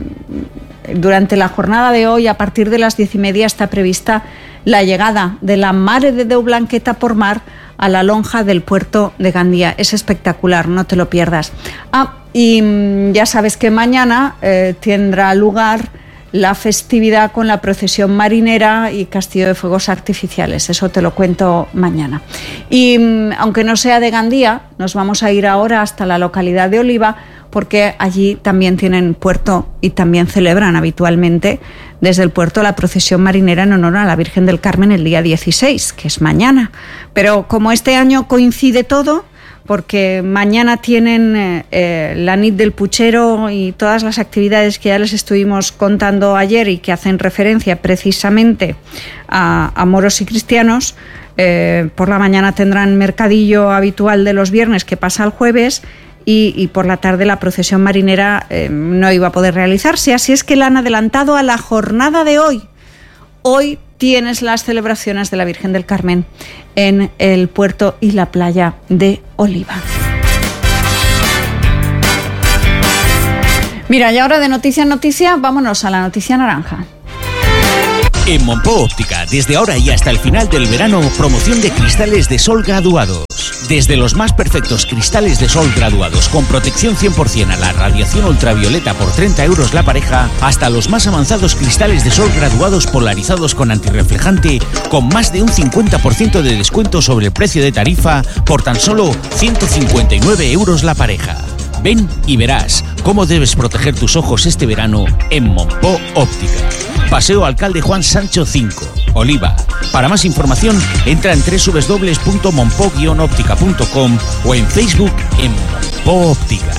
durante la jornada de hoy, a partir de las diez y media, está prevista la llegada de la Mare de Déu Blanqueta por mar a la lonja del puerto de Gandía. Es espectacular, no te lo pierdas. Ah, y ya sabes que mañana eh, tendrá lugar la festividad con la procesión marinera y castillo de fuegos artificiales. Eso te lo cuento mañana. Y aunque no sea de Gandía, nos vamos a ir ahora hasta la localidad de Oliva, porque allí también tienen puerto y también celebran habitualmente desde el puerto la procesión marinera en honor a la Virgen del Carmen el día dieciséis, que es mañana. Pero como este año coincide todo, porque mañana tienen eh, eh, la nit del puchero y todas las actividades que ya les estuvimos contando ayer y que hacen referencia precisamente a, a moros y cristianos, eh, por la mañana tendrán mercadillo habitual de los viernes que pasa el jueves, y, y por la tarde la procesión marinera eh, no iba a poder realizarse, así es que la han adelantado a la jornada de hoy. Hoy tienes las celebraciones de la Virgen del Carmen en el puerto y la playa de Oliva. Mira, y ahora de noticia en noticia, vámonos a la noticia naranja. En Monpó Óptica, desde ahora y hasta el final del verano, promoción de cristales de sol graduados. Desde los más perfectos cristales de sol graduados con protección cien por ciento a la radiación ultravioleta por treinta euros la pareja, hasta los más avanzados cristales de sol graduados polarizados con antirreflejante con más de un cincuenta por ciento de descuento sobre el precio de tarifa por tan solo ciento cincuenta y nueve euros la pareja. Ven y verás cómo debes proteger tus ojos este verano en Monpó Óptica. Paseo Alcalde Juan Sancho cinco, Oliva. Para más información, entra en doble u doble u doble u punto monpó guion óptica punto com o en Facebook en Monpó Óptica.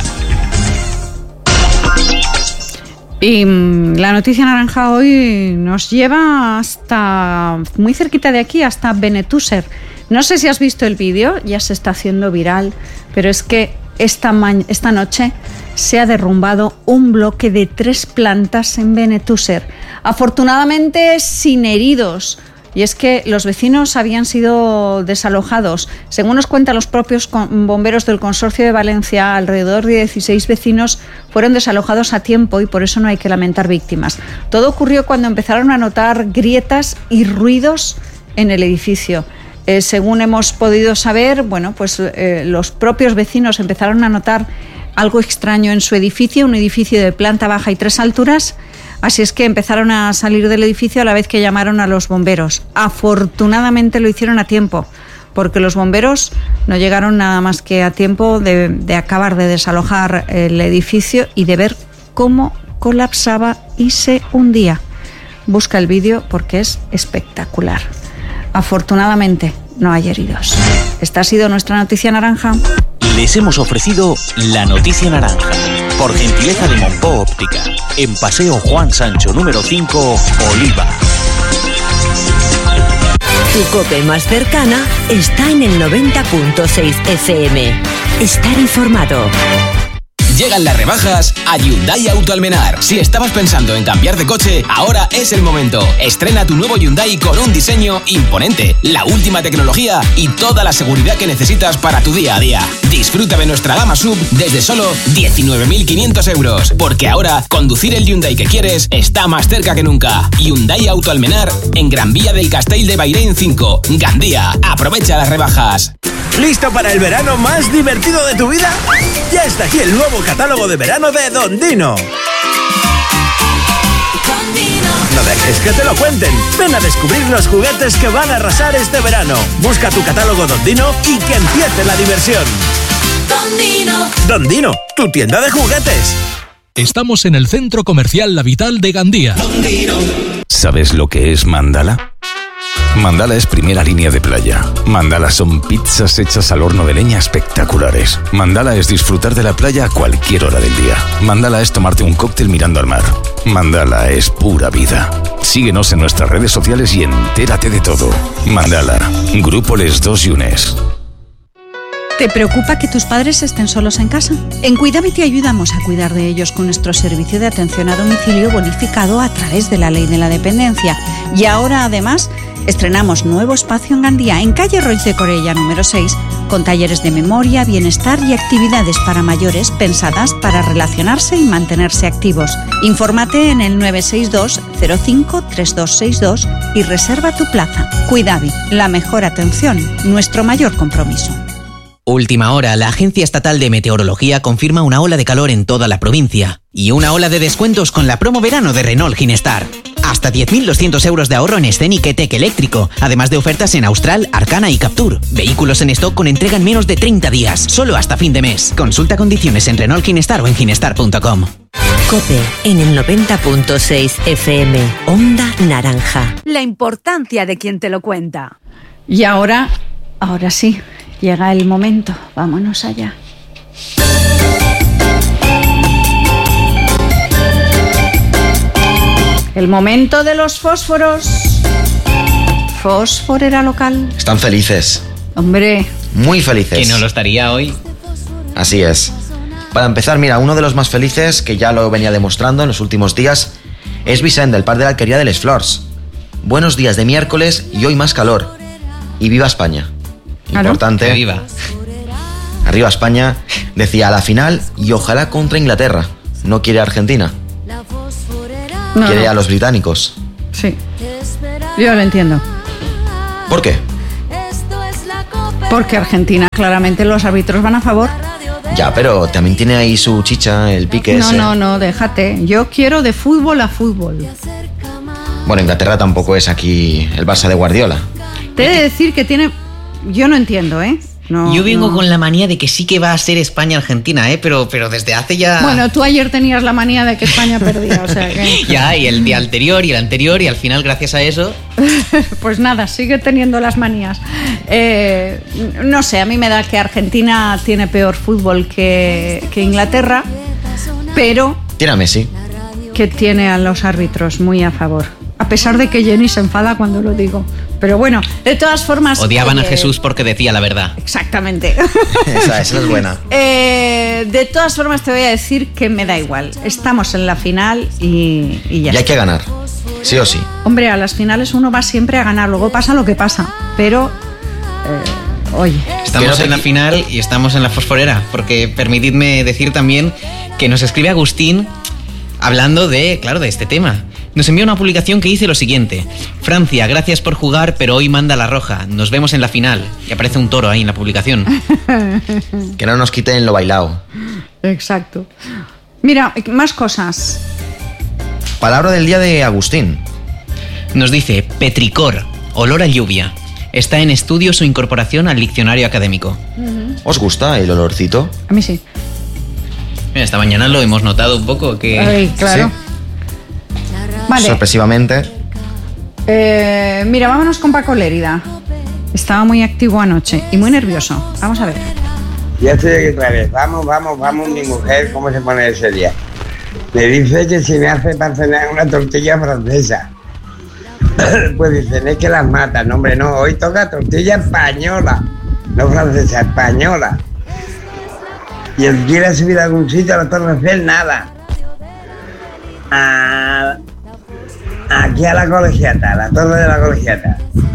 Y la noticia naranja hoy nos lleva hasta muy cerquita de aquí, hasta Benetússer. No sé si has visto el vídeo, ya se está haciendo viral, pero es que esta, ma- esta noche se ha derrumbado un bloque de tres plantas en Benetússer. Afortunadamente sin heridos. Y es que los vecinos habían sido desalojados. Según nos cuentan los propios bomberos del Consorcio de Valencia, alrededor de dieciséis vecinos fueron desalojados a tiempo y por eso no hay que lamentar víctimas. Todo ocurrió cuando empezaron a notar grietas y ruidos en el edificio. Eh, según hemos podido saber, bueno, pues eh, los propios vecinos empezaron a notar algo extraño en su edificio, un edificio de planta baja y tres alturas. Así es que empezaron a salir del edificio a la vez que llamaron a los bomberos. Afortunadamente lo hicieron a tiempo, porque los bomberos no llegaron nada más que a tiempo de, de acabar de desalojar el edificio y de ver cómo colapsaba y se hundía. Busca el vídeo porque es espectacular. Afortunadamente no hay heridos. Esta ha sido nuestra noticia naranja. Les hemos ofrecido la noticia naranja, por gentileza de Monpó Óptica, en Paseo Juan Sancho número cinco, Oliva. Tu COPE más cercana está en el noventa punto seis F M. Estar informado. Llegan las rebajas a Hyundai Auto Almenar. Si estabas pensando en cambiar de coche, ahora es el momento. Estrena tu nuevo Hyundai con un diseño imponente, la última tecnología y toda la seguridad que necesitas para tu día a día. Disfruta de nuestra gama sub desde solo diecinueve mil quinientos euros. Porque ahora, conducir el Hyundai que quieres está más cerca que nunca. Hyundai Auto Almenar, en Gran Vía del Castell de Bairén cinco, Gandía. Aprovecha las rebajas. ¿Listo para el verano más divertido de tu vida? Ya está aquí el nuevo catálogo de verano de Don Dino. No dejes que te lo cuenten. Ven a descubrir los juguetes que van a arrasar este verano. Busca tu catálogo Don Dino y que empiece la diversión. Don Dino. Don Dino, tu tienda de juguetes. Estamos en el Centro Comercial La Vital de Gandía. ¿Sabes lo que es Mandala? Mandala es primera línea de playa. Mandala son pizzas hechas al horno de leña espectaculares. Mandala es disfrutar de la playa a cualquier hora del día. Mandala es tomarte un cóctel mirando al mar. Mandala es pura vida. Síguenos en nuestras redes sociales y entérate de todo. Mandala, Grupo Les Dos Yunes. ¿Te preocupa que tus padres estén solos en casa? En Cuidame te ayudamos a cuidar de ellos con nuestro servicio de atención a domicilio bonificado a través de la Ley de la Dependencia. Y ahora, además, estrenamos nuevo espacio en Gandía, en calle Roig de Corella número seis, con talleres de memoria, bienestar y actividades para mayores pensadas para relacionarse y mantenerse activos. Infórmate en el nueve seis dos cero cinco tres dos seis dos y reserva tu plaza. Cuidame, la mejor atención, nuestro mayor compromiso. Última hora, la Agencia Estatal de Meteorología confirma una ola de calor en toda la provincia y una ola de descuentos con la promo verano de Renault Ginestar. Hasta diez mil doscientos euros de ahorro en Scenic E-Tech eléctrico, además de ofertas en Austral, Arcana y Captur. Vehículos en stock con entrega en menos de treinta días, solo hasta fin de mes. Consulta condiciones en Renault Ginestar o en ginestar punto com. COPE en el noventa punto seis F M, Onda Naranja. La importancia de quien te lo cuenta. Y ahora, ahora sí, llega el momento. Vámonos allá. El momento de los fósforos. Fósforera local. Están felices. Hombre. Muy felices. ¿Que no lo estaría hoy? Así es. Para empezar, mira, uno de los más felices, que ya lo venía demostrando en los últimos días, es Vicent, del Parc de la Alquería de Les Flors. Buenos días de miércoles y hoy más calor. Y viva España. Importante. Que viva. Arriba España. Decía a la final y ojalá contra Inglaterra. No quiere a Argentina. No, quiere no. a los británicos. Sí. Yo lo entiendo. ¿Por qué? Porque Argentina, claramente los árbitros van a favor. Ya, pero también tiene ahí su chicha, el pique No, ese. no, no, déjate. Yo quiero de fútbol a fútbol. Bueno, Inglaterra tampoco es aquí el Barça de Guardiola. Te he de decir que tiene... Yo no entiendo, ¿eh? No, Yo vengo no. con la manía de que sí que va a ser España-Argentina, ¿eh? Pero, pero desde hace ya... Bueno, tú ayer tenías la manía de que España perdía, o sea que... Ya, y el día anterior y el anterior, y al final, gracias a eso... Pues nada, sigue teniendo las manías. Eh, no sé, a mí me da que Argentina tiene peor fútbol que, que Inglaterra, pero Tiene a Messi. que tiene a los árbitros muy a favor. A pesar de que Jenny se enfada cuando lo digo. Pero bueno, de todas formas... Odiaban oye, a Jesús porque decía la verdad. Exactamente. Esa, esa es buena. Eh, de todas formas te voy a decir que me da igual. Estamos en la final y, y ya Y hay está. que ganar. Sí o sí. Hombre, a las finales uno va siempre a ganar, luego pasa lo que pasa. Pero, eh, oye... Estamos en la final y estamos en la fosforera, porque permitidme decir también que nos escribe Agustín hablando de, claro, de este tema. Nos envía una publicación que dice lo siguiente: Francia, gracias por jugar, pero hoy manda la roja. Nos vemos en la final. Y aparece un toro ahí en la publicación. Que no nos quiten lo bailado. Exacto. Mira, más cosas. Palabra del día de Agustín. Nos dice petricor, olor a lluvia. Está en estudio su incorporación al diccionario académico. ¿Os gusta el olorcito? A mí sí. Mira, esta mañana lo hemos notado un poco que... Ay, claro. Sí. Vale. Sorpresivamente. Eh, mira, vámonos con Paco Lérida. Estaba muy activo anoche y muy nervioso. Vamos a ver. Ya estoy aquí otra vez. Vamos, vamos, vamos, mi mujer, ¿cómo se pone ese día? Me dice que si me hace para cenar una tortilla francesa. Pues dicen, es que las matan. No, hombre, no, hoy toca tortilla española. No francesa, española. Y el que quiera subir a algún sitio a la Torre Eiffel, nada. A... Aquí a la colegiata, a la torre de la colegiata.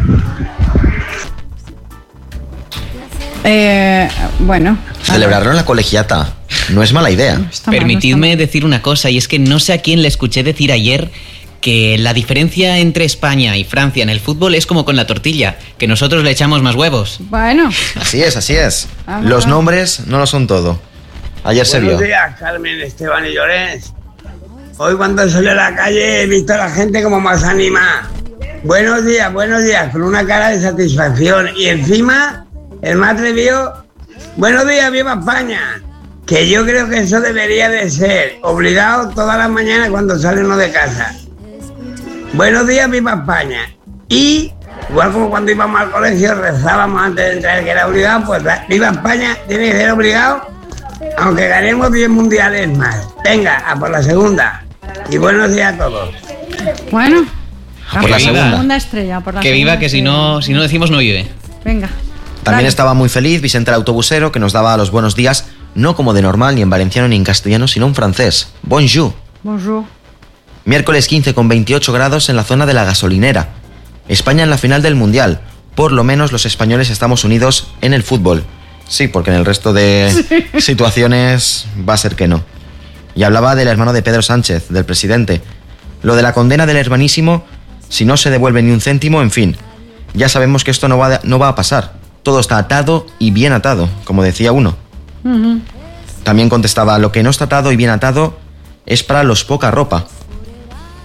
Eh, bueno. Celebrarlo en la colegiata no es mala idea. Permitidme decir una cosa, y es que no sé a quién le escuché decir ayer que la diferencia entre España y Francia en el fútbol es como con la tortilla, que nosotros le echamos más huevos. Bueno. Así es, así es. Vamos, Los vamos. nombres no lo son todo. Ayer se vio. Buenos días, Carmen, Esteban y Llorens. Hoy cuando salí a la calle he visto a la gente como más animada. Buenos días, buenos días, con una cara de satisfacción. Y encima, el más atrevido, buenos días, viva España. Que yo creo que eso debería de ser obligado todas las mañanas cuando sale uno de casa. Buenos días, viva España. Y, igual como cuando íbamos al colegio, rezábamos antes de entrar que era obligado, pues viva España tiene que ser obligado, aunque ganemos diez mundiales más. Venga, a por la segunda. Y buenos días a todos. Bueno. A por la segunda. segunda estrella. Por la Que viva, segunda que si estrella. no, si no decimos no vive. Venga. También Dale. estaba muy feliz Vicente el autobusero, que nos daba los buenos días, no como de normal, ni en valenciano ni en castellano, sino en francés. Bonjour. Bonjour. Miércoles quince con veintiocho grados en la zona de la gasolinera. España en la final del Mundial. Por lo menos los españoles estamos unidos en el fútbol. Sí, porque en el resto de Sí. situaciones va a ser que no. Y hablaba del hermano de Pedro Sánchez, del presidente. Lo de la condena del hermanísimo, si no se devuelve ni un céntimo, en fin. Ya sabemos que esto no va, no va a pasar. Todo está atado y bien atado, como decía uno. Ujú. También contestaba, lo que no está atado y bien atado es para los poca ropa.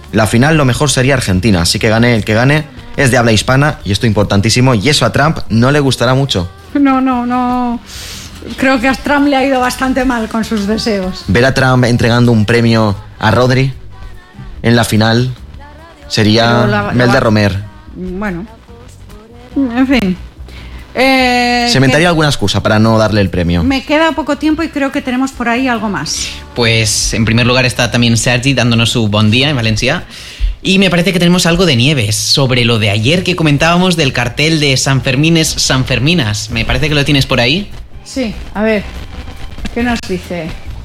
La final lo mejor sería Argentina, así que gane el que gane, es de habla hispana y esto importantísimo, y eso a Trump no le gustará mucho. No, no, no. Creo que a Trump le ha ido bastante mal con sus deseos. Ver a Trump entregando un premio a Rodri en la final sería la, Mel de Romer. Bueno, en fin. Eh, Se inventaría alguna excusa para no darle el premio. Me queda poco tiempo y creo que tenemos por ahí algo más. Pues en primer lugar está también Sergi dándonos su bon día en Valencia. Y me parece que tenemos algo de Nieves sobre lo de ayer que comentábamos del cartel de Sanfermines Sanferminas. Me parece que lo tienes por ahí. Sí, a ver, ¿qué nos dice?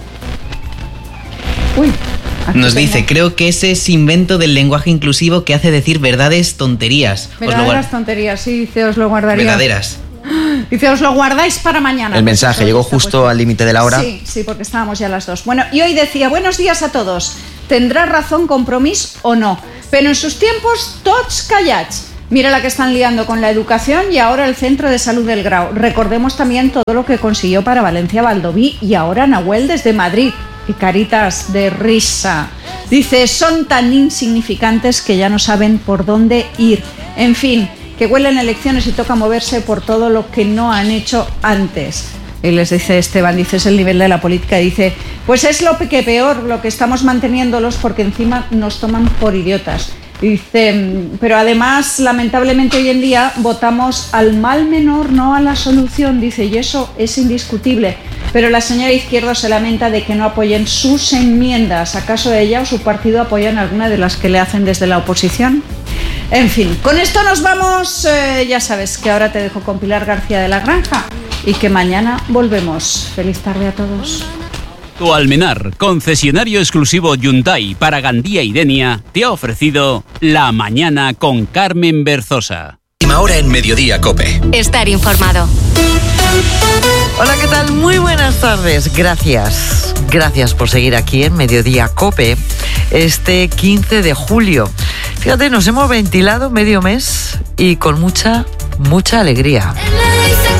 Uy, nos tengo. Dice, creo que ese es invento del lenguaje inclusivo que hace decir verdades tonterías. Verdaderas tonterías, sí, dice, os lo guardaría. Verdaderas. Dice, os lo guardáis para mañana. El mensaje llegó justo al límite de la hora. Sí, sí, porque estábamos ya a las dos. Bueno, y hoy decía, buenos días a todos. ¿Tendrá razón Compromís o no? Pero en sus tiempos, tots callats. Mira la que están liando con la educación y ahora el Centro de Salud del Grau. Recordemos también todo lo que consiguió para Valencia Valdoví y ahora Nahuel desde Madrid. Y caritas de risa. Dice, son tan insignificantes que ya no saben por dónde ir. En fin, que huelen elecciones y toca moverse por todo lo que no han hecho antes. Y les dice Esteban, dice, es el nivel de la política. Y dice, pues es lo que peor, lo que estamos manteniéndolos porque encima nos toman por idiotas. Dice, pero además, lamentablemente hoy en día votamos al mal menor, no a la solución, dice, y eso es indiscutible. Pero la señora Izquierdo se lamenta de que no apoyen sus enmiendas. ¿Acaso ella o su partido apoyan alguna de las que le hacen desde la oposición? En fin, con esto nos vamos. Eh, ya sabes que ahora te dejo con Pilar García de la Granja y que mañana volvemos. Feliz tarde a todos. Autoalmenar, concesionario exclusivo Hyundai para Gandía y Denia, te ha ofrecido La Mañana con Carmen Berzosa. Última hora en Mediodía COPE. Estar informado. Hola, ¿qué tal? Muy buenas tardes. Gracias. Gracias por seguir aquí en Mediodía COPE este quince de julio. Fíjate, nos hemos ventilado medio mes y con mucha, mucha alegría.